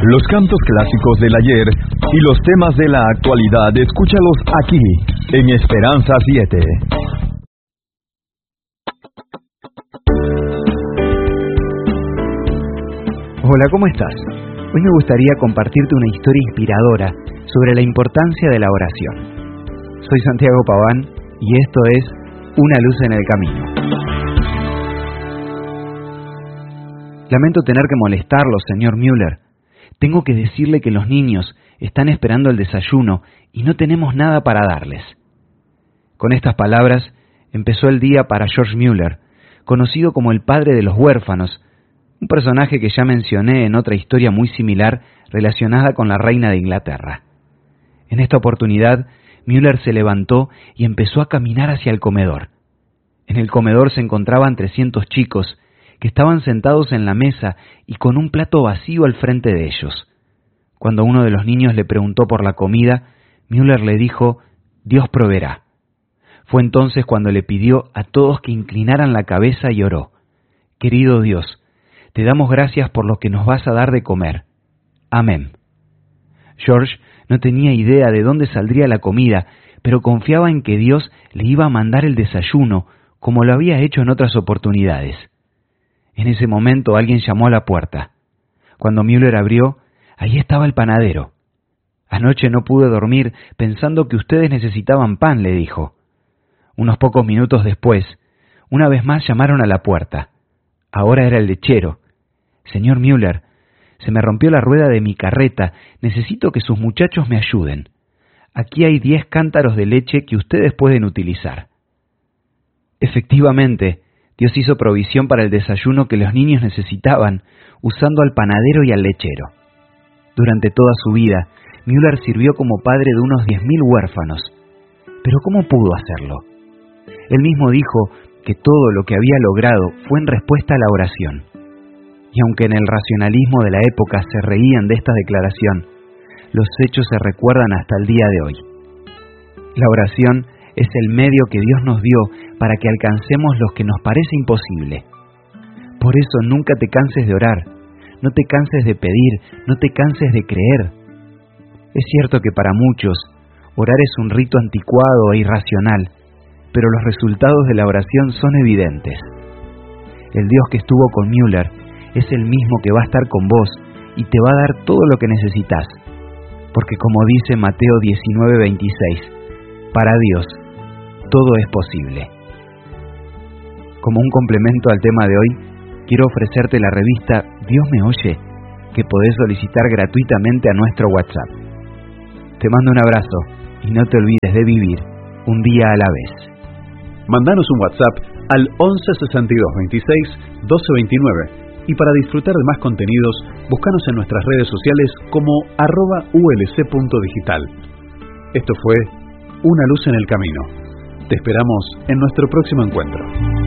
Los cantos clásicos del ayer y los temas de la actualidad, escúchalos aquí, en Esperanza 7. Hola, ¿cómo estás? Hoy me gustaría compartirte una historia inspiradora sobre la importancia de la oración. Soy Santiago Paván y esto es Una luz en el camino. Lamento tener que molestarlo, señor Müller. Tengo que decirle que los niños están esperando el desayuno y no tenemos nada para darles. Con estas palabras empezó el día para George Müller, conocido como el padre de los huérfanos, un personaje que ya mencioné en otra historia muy similar relacionada con la reina de Inglaterra. En esta oportunidad, Müller se levantó y empezó a caminar hacia el comedor. En el comedor se encontraban 300 chicos que estaban sentados en la mesa y con un plato vacío al frente de ellos. Cuando uno de los niños le preguntó por la comida, Müller le dijo: «Dios proveerá». Fue entonces cuando le pidió a todos que inclinaran la cabeza y oró: «Querido Dios, te damos gracias por lo que nos vas a dar de comer. Amén». George no tenía idea de dónde saldría la comida, pero confiaba en que Dios le iba a mandar el desayuno, como lo había hecho en otras oportunidades. En ese momento alguien llamó a la puerta. Cuando Müller abrió, ahí estaba el panadero. «Anoche no pude dormir pensando que ustedes necesitaban pan», le dijo. Unos pocos minutos después, una vez más llamaron a la puerta. Ahora era el lechero. «Señor Müller, se me rompió la rueda de mi carreta, necesito que sus muchachos me ayuden. Aquí hay 10 cántaros de leche que ustedes pueden utilizar». Efectivamente, Dios hizo provisión para el desayuno que los niños necesitaban, usando al panadero y al lechero. Durante toda su vida, Müller sirvió como padre de unos 10.000 huérfanos. Pero ¿cómo pudo hacerlo? Él mismo dijo que todo lo que había logrado fue en respuesta a la oración. Y aunque en el racionalismo de la época se reían de esta declaración, los hechos se recuerdan hasta el día de hoy. La oración es el medio que Dios nos dio para que alcancemos lo que nos parece imposible. Por eso nunca te canses de orar, no te canses de pedir, no te canses de creer. Es cierto que para muchos, orar es un rito anticuado e irracional, pero los resultados de la oración son evidentes. El Dios que estuvo con Müller es el mismo que va a estar con vos y te va a dar todo lo que necesitas, porque como dice Mateo 19:26, para Dios todo es posible. Como un complemento al tema de hoy, quiero ofrecerte la revista Dios me oye, que podés solicitar gratuitamente a nuestro WhatsApp. Te mando un abrazo y no te olvides de vivir un día a la vez. Mandanos un WhatsApp al 11 62 26 12 29 y para disfrutar de más contenidos, búscanos en nuestras redes sociales como @ulc.digital. Esto fue Una luz en el camino. Te esperamos en nuestro próximo encuentro.